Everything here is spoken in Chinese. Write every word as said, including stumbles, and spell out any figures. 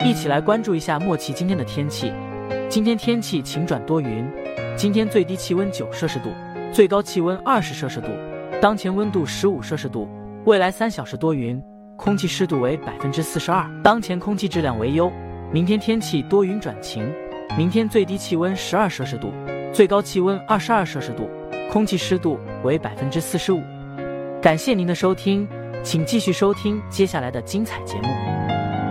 一起来关注一下默契今天的天气。今天天气晴转多云，今天最低气温九摄氏度，最高气温二十摄氏度，当前温度十五摄氏度。未来三小时多云，空气湿度为百分之四十二，当前空气质量为优。明天天气多云转晴，明天最低气温十二摄氏度，最高气温二十二摄氏度，空气湿度为百分之四十五。感谢您的收听，请继续收听接下来的精彩节目。